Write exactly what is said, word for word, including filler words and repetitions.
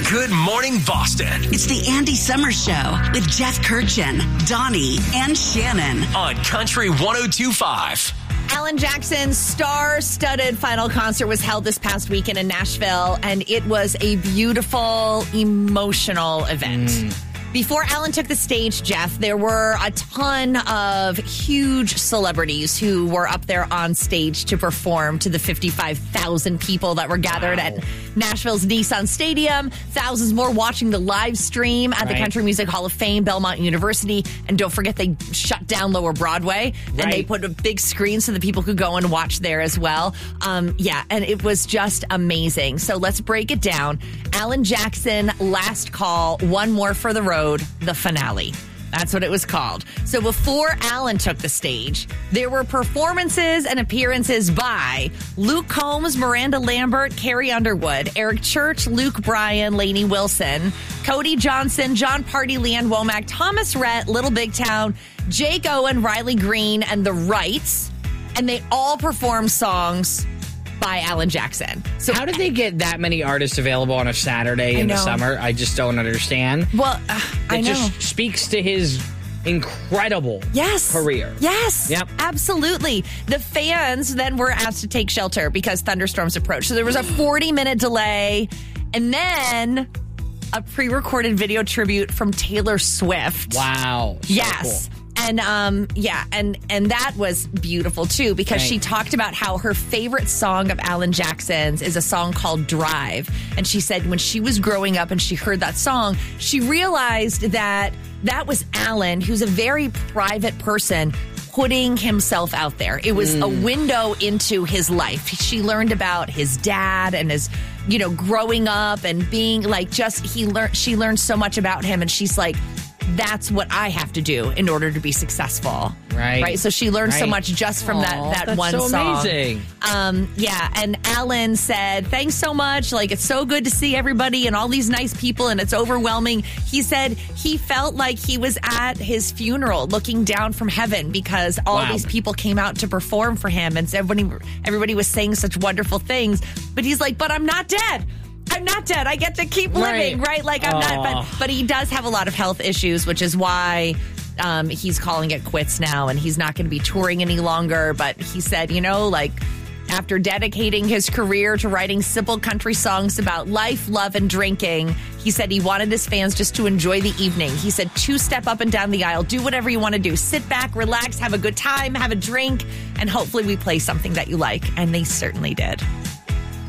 Good Morning Boston. It's the Andy Summers Show with Jeff Kirchin, Donnie, and Shannon. On Country one oh two point five. Alan Jackson's star-studded final concert was held this past weekend in Nashville, and it was a beautiful, emotional event. Mm. Before Alan took the stage, Jeff, there were a ton of huge celebrities who were up there on stage to perform to the fifty-five thousand people that were gathered wow. at Nashville's Nissan Stadium. Thousands more watching the live stream at right. the Country Music Hall of Fame, Belmont University. And don't forget, they shut down Lower Broadway. Right. And they put a big screen so that people could go and watch there as well. Um, yeah, and it was just amazing. So let's break it down. Alan Jackson, Last Call, One More for the Road. The finale. That's what it was called. So before Alan took the stage, there were performances and appearances by Luke Combs, Miranda Lambert, Carrie Underwood, Eric Church, Luke Bryan, Lainey Wilson, Cody Johnson, John Party, Leanne Womack, Thomas Rhett, Little Big Town, Jake Owen, Riley Green, and The Wrights. And they all performed songs by Alan Jackson. So how did they get that many artists available on a Saturday in the summer? I just don't understand. Well, uh, I it know. just speaks to his incredible yes. career. Yes, yep. absolutely. The fans then were asked to take shelter because thunderstorms approached. So there was a forty-minute delay, and then a pre-recorded video tribute from Taylor Swift. Wow. So yes. Cool. And um, yeah, and and that was beautiful too because right. she talked about how her favorite song of Alan Jackson's is a song called Drive. And she said when she was growing up and she heard that song, she realized that that was Alan, who's a very private person, putting himself out there. It was mm. a window into his life. She learned about his dad and his, you know, growing up and being like just he learned. She learned so much about him, and she's like, that's what I have to do in order to be successful. Right. Right. So she learned right. so much just from Aww, that, that that's one so song. Amazing. Um, yeah. And Alan said, thanks so much. Like, it's so good to see everybody and all these nice people, and it's overwhelming. He said he felt like he was at his funeral looking down from heaven because all wow. these people came out to perform for him, and everybody, everybody was saying such wonderful things. But he's like, but I'm not dead. I'm not dead. I get to keep living, right? right? Like, I'm Aww. not. But, but he does have a lot of health issues, which is why um, he's calling it quits now, and he's not going to be touring any longer. But he said, you know, like, after dedicating his career to writing simple country songs about life, love, and drinking, he said he wanted his fans just to enjoy the evening. He said, two step up and down the aisle, do whatever you want to do. Sit back, relax, have a good time, have a drink, and hopefully we play something that you like. And they certainly did.